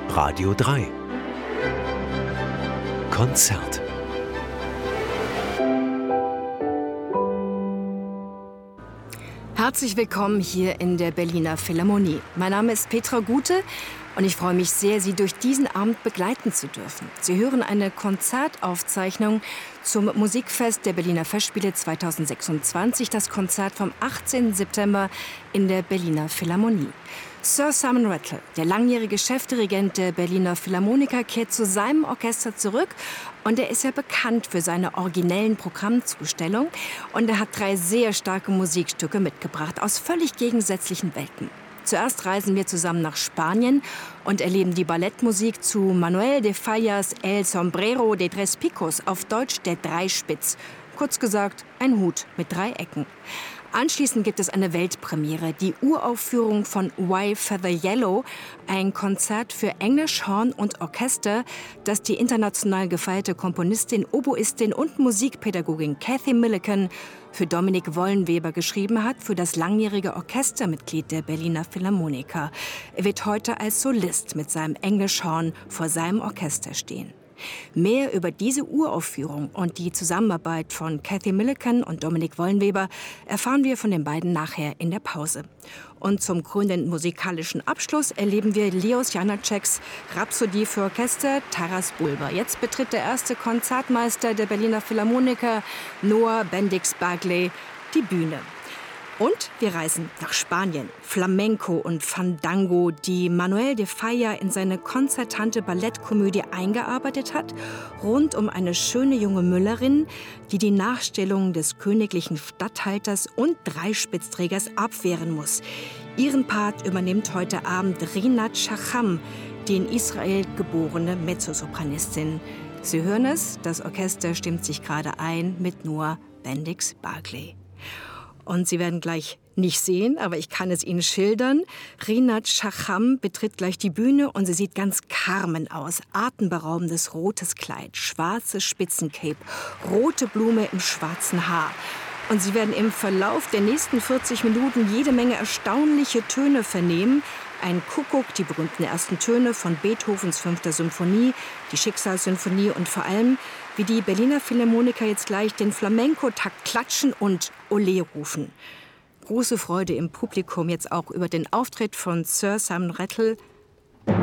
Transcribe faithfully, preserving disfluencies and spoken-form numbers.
Radio drei Konzert. Herzlich willkommen hier in der Berliner Philharmonie. Mein Name ist Petra Gute und ich freue mich sehr, Sie durch diesen Abend begleiten zu dürfen. Sie hören eine Konzertaufzeichnung zum Musikfest der Berliner Festspiele zweitausendsechsundzwanzig, das Konzert vom achtzehnten September in der Berliner Philharmonie. Sir Simon Rattle, der langjährige Chefdirigent der Berliner Philharmoniker, kehrt zu seinem Orchester zurück. Und er ist ja bekannt für seine originellen Programmzustellungen. Und er hat drei sehr starke Musikstücke mitgebracht aus völlig gegensätzlichen Welten. Zuerst reisen wir zusammen nach Spanien und erleben die Ballettmusik zu Manuel de Fallas El Sombrero de Tres Picos, auf Deutsch der Dreispitz. Kurz gesagt, ein Hut mit drei Ecken. Anschließend gibt es eine Weltpremiere, die Uraufführung von Why Feather Yellow, ein Konzert für Englisch, Horn und Orchester, das die international gefeierte Komponistin, Oboistin und Musikpädagogin Cathy Millican für Dominik Wollenweber geschrieben hat, für das langjährige Orchestermitglied der Berliner Philharmoniker. Er wird heute als Solist mit seinem Englischhorn vor seinem Orchester stehen. Mehr über diese Uraufführung und die Zusammenarbeit von Cathy Millican und Dominik Wollenweber erfahren wir von den beiden nachher in der Pause. Und zum krönenden musikalischen Abschluss erleben wir Leos Janáčeks Rhapsodie für Orchester Taras Bulba. Jetzt betritt der erste Konzertmeister der Berliner Philharmoniker, Noah Bendix-Barclay, die Bühne. Und wir reisen nach Spanien. Flamenco und Fandango, die Manuel de Falla in seine konzertante Ballettkomödie eingearbeitet hat, rund um eine schöne junge Müllerin, die die Nachstellung des königlichen Statthalters und Dreispitzträgers abwehren muss. Ihren Part übernimmt heute Abend Rinat Shacham, die in Israel geborene Mezzosopranistin. Sie hören es, das Orchester stimmt sich gerade ein mit Noah Bendix-Barclay. Und Sie werden gleich nicht sehen, aber ich kann es Ihnen schildern. Rinat Shacham betritt gleich die Bühne und sie sieht ganz Carmen aus. Atemberaubendes rotes Kleid, schwarzes Spitzencape, rote Blume im schwarzen Haar. Und Sie werden im Verlauf der nächsten vierzig Minuten jede Menge erstaunliche Töne vernehmen. Ein Kuckuck, die berühmten ersten Töne von Beethovens fünfter Symphonie, die Schicksalssymphonie und vor allem, wie die Berliner Philharmoniker jetzt gleich den Flamenco-Takt klatschen und Olé rufen. Große Freude im Publikum jetzt auch über den Auftritt von Sir Simon Rattle